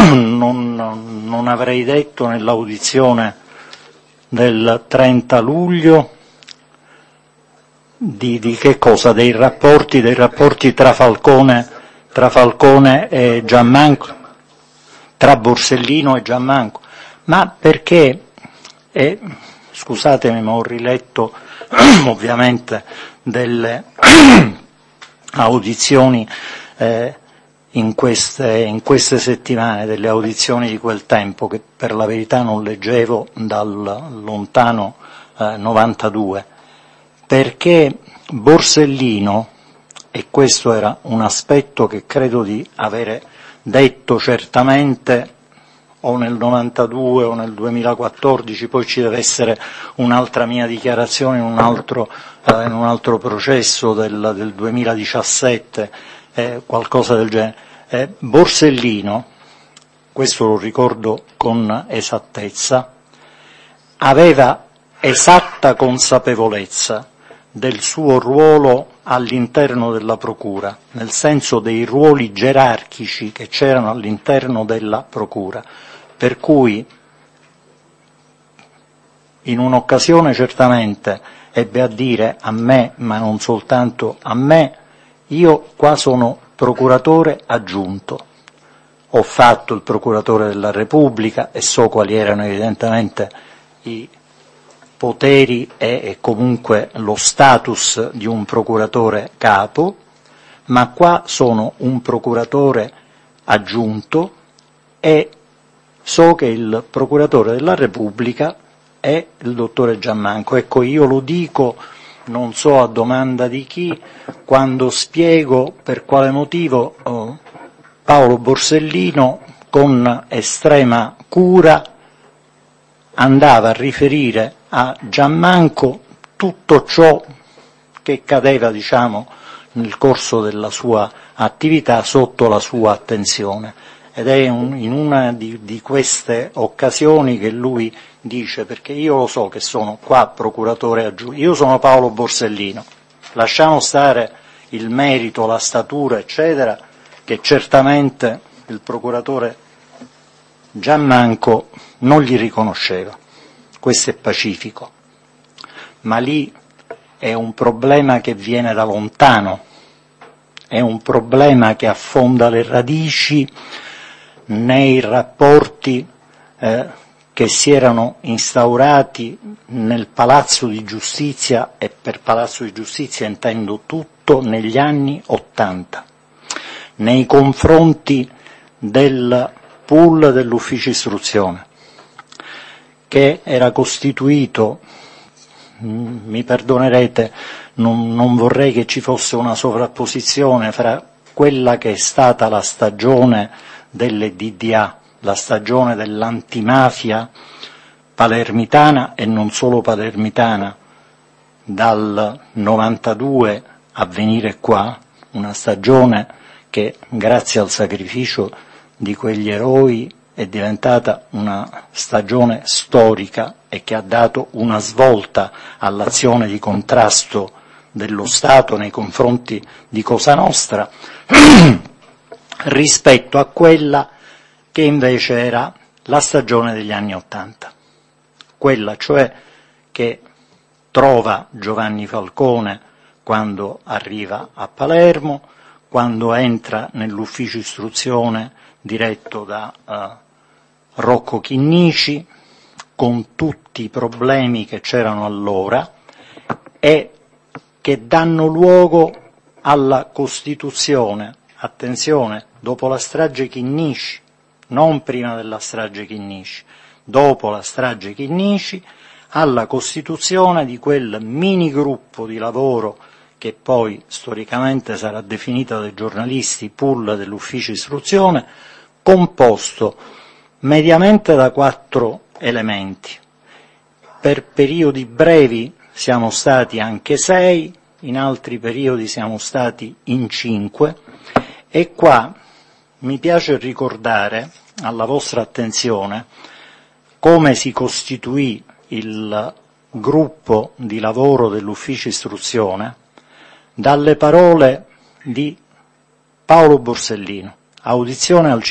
non avrei detto nell'audizione del 30 luglio di che cosa? Dei rapporti tra Falcone e Giammanco, tra Borsellino e Giammanco, ma perché, scusatemi ma ho riletto ovviamente delle audizioni in queste settimane, delle audizioni di quel tempo che per la verità non leggevo dal lontano 92, perché Borsellino, e questo era un aspetto che credo di avere detto certamente o nel 92 o nel 2014, poi ci deve essere un'altra mia dichiarazione in un altro processo del 2017, qualcosa del genere. Borsellino, questo lo ricordo con esattezza, aveva esatta consapevolezza del suo ruolo all'interno della Procura, nel senso dei ruoli gerarchici che c'erano all'interno della Procura, per cui in un'occasione certamente ebbe a dire a me, ma non soltanto a me: io qua sono procuratore aggiunto, ho fatto il procuratore della Repubblica e so quali erano evidentemente i poteri e comunque lo status di un procuratore capo, ma qua sono un procuratore aggiunto e so che il procuratore della Repubblica è il dottore Giammanco. Ecco, io lo dico, non so a domanda di chi, quando spiego per quale motivo Paolo Borsellino con estrema cura andava a riferire a Giammanco tutto ciò che cadeva, diciamo, nel corso della sua attività sotto la sua attenzione. Ed è in una di queste occasioni che lui dice: perché io lo so che sono qua procuratore aggiunto, io sono Paolo Borsellino, lasciamo stare il merito, la statura, eccetera, che certamente il procuratore Giammanco non gli riconosceva. Questo è pacifico, ma lì è un problema che viene da lontano, è un problema che affonda le radici nei rapporti che si erano instaurati nel Palazzo di Giustizia, e per Palazzo di Giustizia intendo tutto, negli anni '80, nei confronti del pool dell'ufficio istruzione, che era costituito, mi perdonerete, non vorrei che ci fosse una sovrapposizione fra quella che è stata la stagione delle DDA, la stagione dell'antimafia palermitana e non solo palermitana, dal 92 a venire qua, una stagione che grazie al sacrificio di quegli eroi è diventata una stagione storica e che ha dato una svolta all'azione di contrasto dello Stato nei confronti di Cosa Nostra rispetto a quella che invece era la stagione degli anni '80, quella cioè che trova Giovanni Falcone quando arriva a Palermo, quando entra nell'ufficio istruzione diretto da Rocco Chinnici, con tutti i problemi che c'erano allora e che danno luogo alla costituzione, attenzione, dopo la strage Chinnici, non prima della strage Chinnici, dopo la strage Chinnici, alla costituzione di quel mini gruppo di lavoro che poi storicamente sarà definita dai giornalisti pool dell'ufficio istruzione, composto mediamente da 4 elementi. Per periodi brevi siamo stati anche 6, in altri periodi siamo stati in 5, e qua mi piace ricordare alla vostra attenzione come si costituì il gruppo di lavoro dell'ufficio istruzione dalle parole di Paolo Borsellino, audizione al